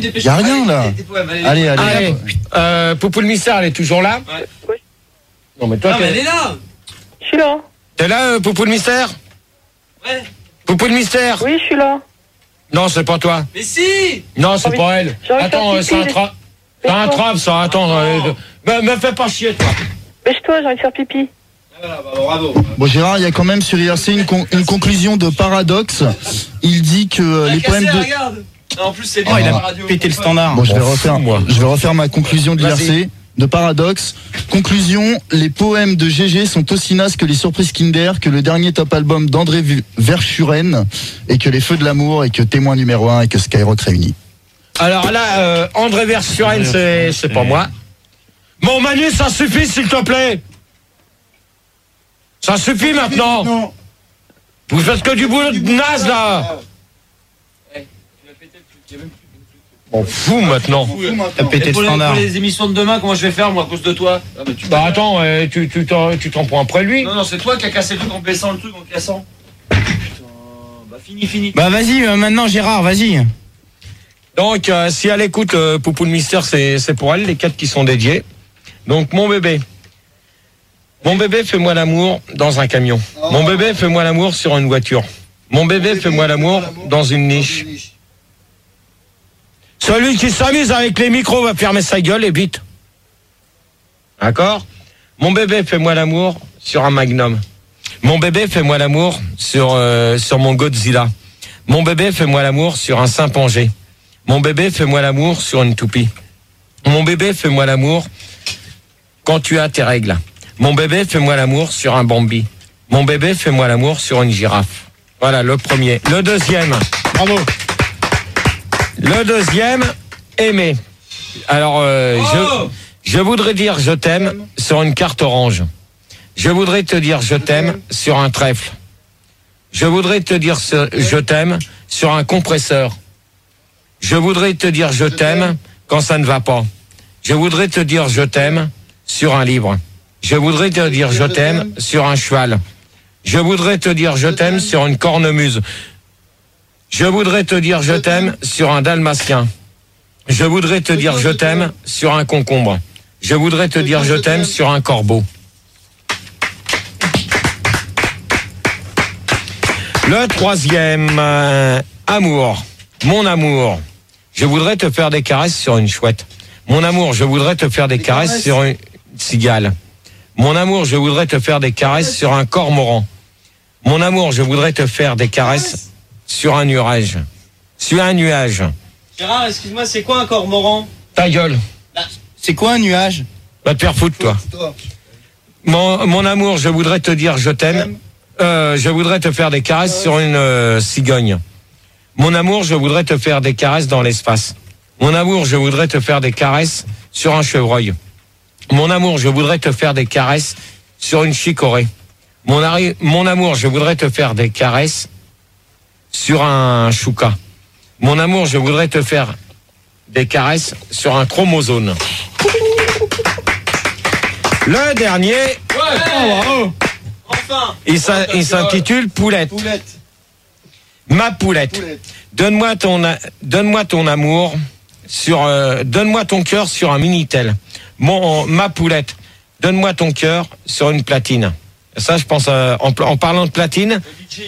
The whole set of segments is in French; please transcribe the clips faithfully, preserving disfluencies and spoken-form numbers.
Il n'y a rien là. Allez, allez. Allez, euh, Poupou le mystère, elle est toujours là? Ouais. Oui. Non, mais toi, non, mais elle est là. Je suis là. T'es là, euh, Poupou le mystère? Ouais. Poupou le mystère? Oui, je suis là. Non, c'est pas toi. Mais si. Non, c'est Ah, pas elle. Attends, euh, c'est un trap. C'est un trap, ça. Attends, euh, me, me fais pas chier, toi. Bêche-toi, j'ai envie de faire pipi. Voilà, bah, bravo. Bon Gérard, il y a quand même sur I R C une, con- une conclusion de Paradoxe. Il dit que euh, les poèmes de... Regarde. Non, en plus, c'est bien Oh, il la a radio. pété le standard. Bon, je vais refaire, moi. je vais refaire ma conclusion de l'I R C de Paradoxe. Conclusion, les poèmes de G G sont aussi nazes que les surprises Kinder, que le dernier top album d'André Verschuren, et que les Feux de l'amour, et que Témoin numéro un, et que Skyrock réunis. Alors là, euh, André Verschuren, c'est, c'est pas moi. Bon, Manu, ça suffit, s'il te plaît. Ça suffit maintenant. Non. Vous faites que du boulot de naze, là. On fout maintenant. T'as pété Et le pour les, standard. pour les émissions de demain, comment je vais faire, moi, à cause de toi? Ah, bah, tu Bah attends, euh, tu, tu, t'en, tu t'en prends après lui. Non, non, c'est toi qui as cassé le truc en baissant le truc, en cassant. Putain. Bah, fini, fini. Bah vas-y, euh, maintenant Gérard, vas-y. Donc, euh, si elle écoute euh, Poupou le mystère, c'est, c'est pour elle, les quatre qui sont dédiés. Donc, mon bébé. Mon bébé, fais-moi l'amour dans un camion. Mon bébé, fais-moi l'amour sur une voiture. Mon bébé, fais-moi l'amour dans une niche. Celui qui s'amuse avec les micros va fermer sa gueule et vite. D'accord? Mon bébé, fais-moi l'amour sur un Magnum. Mon bébé, fais-moi l'amour sur, euh, sur mon Godzilla. Mon bébé, fais-moi l'amour sur un Saint-Pangé. Mon bébé, fais-moi l'amour sur une toupie. Mon bébé, fais-moi l'amour quand tu as tes règles. Mon bébé, fais-moi l'amour sur un Bambi. Mon bébé, fais-moi l'amour sur une girafe. Voilà, le premier. Le deuxième. Bravo. Le deuxième, aimer. Alors, euh, Oh je, je voudrais dire je t'aime sur une carte orange. Je voudrais te dire je t'aime sur un trèfle. Je voudrais te dire ce- je t'aime sur un compresseur. Je voudrais te dire je t'aime quand ça ne va pas. Je voudrais te dire je t'aime sur un livre. Je voudrais te dire je t'aime sur un cheval. Je voudrais te dire je t'aime sur une cornemuse. Je voudrais te dire je t'aime sur un dalmatien. Je voudrais te dire je t'aime sur un concombre. Je voudrais te dire je t'aime sur un corbeau. Le troisième, euh, amour. Mon amour. Je voudrais te faire des caresses sur une chouette. Mon amour, je voudrais te faire des caresses sur une cigale. Mon amour, je voudrais te faire des caresses sur un cormoran. Mon amour, je voudrais te faire des caresses sur un nuage. Sur un nuage. Gérard, excuse-moi, c'est quoi un cormoran? Ta gueule. C'est quoi un nuage? Va te faire foutre, toi. Mon, mon amour, je voudrais te dire je t'aime. Euh, je voudrais te faire des caresses sur une euh, cigogne. Mon amour, je voudrais te faire des caresses dans l'espace. Mon amour, je voudrais te faire des caresses sur un chevreuil. Mon amour, je voudrais te faire des caresses sur une chicorée. Mon, ari- mon amour, je voudrais te faire des caresses sur un chouka. Mon amour, je voudrais te faire des caresses sur un chromosome. Le dernier, Ouais. Enfin. il s'a- il s'intitule Poulette. Poulette. Ma poulette. Poulette. Donne-moi ton, a- donne-moi ton amour sur, euh, donne-moi ton cœur sur un Minitel. Mon, ma poulette. Donne-moi ton cœur sur une platine. Ça, je pense, euh, en, pl- en parlant de platine,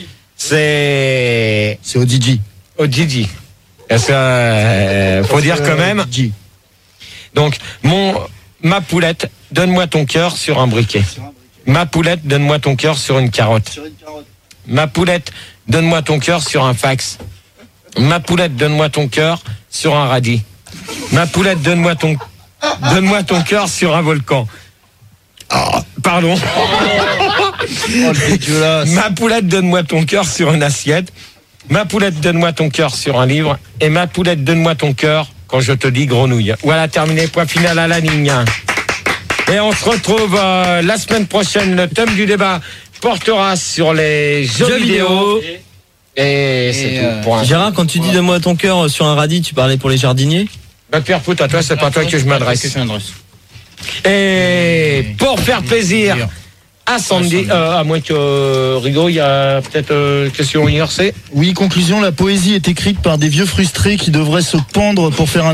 c'est C'est au D J. au Didi. Parce que, euh, faut dire quand même. D J. Donc, mon, ma poulette, donne-moi ton cœur sur un briquet. Ma poulette, donne-moi ton cœur sur une carotte. Sur une carotte. Ma poulette, donne-moi ton cœur sur un fax. Ma poulette, donne-moi ton cœur sur un radis. Ma poulette, donne-moi ton, donne-moi ton cœur sur un volcan. Ah, pardon. Oh, le dégueulasse. Ma poulette, donne-moi ton cœur sur une assiette. Ma poulette, donne-moi ton cœur sur un livre. Et ma poulette, donne-moi ton cœur quand je te dis grenouille. Voilà, terminé, point final à la ligne. Et on se retrouve euh, la semaine prochaine. Le thème du débat portera sur les jeux, Jeux vidéo. vidéo. Et c'est Et, tout. euh, Pour l'instant. Gérard, quand tu dis donne-moi ton cœur sur un radis, tu parlais pour les jardiniers? Va te faire foutre à toi, c'est pas toi que je m'adresse. Que je m'adresse. Et pour faire plaisir à Sandy, euh, à moins que euh, Rigaud, il y a peut-être euh, question I R C. Oui, conclusion, la poésie est écrite par des vieux frustrés qui devraient se pendre pour faire un